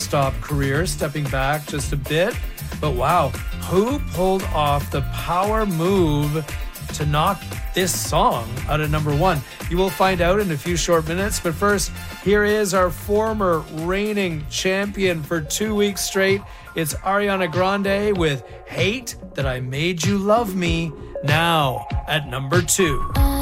stop career, stepping back just a bit. But wow, who pulled off the power move to knock this song out at number one? You will find out in a few short minutes. But first, here is our former reigning champion for 2 weeks straight. It's Ariana Grande with Hate That I Made You Love Me, now at number 2.